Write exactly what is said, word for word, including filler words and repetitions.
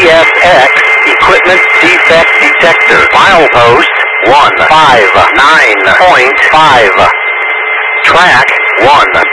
F X Equipment Defect Detector. Milepost one five nine point five. Track one